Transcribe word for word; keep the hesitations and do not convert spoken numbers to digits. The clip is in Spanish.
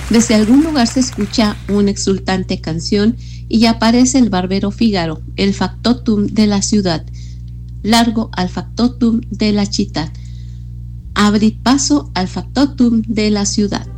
Desde algún lugar se escucha una exultante canción y aparece el barbero Fígaro, el factotum de la ciudad. Largo al factotum de la città. Abrid paso al factotum de la ciudad.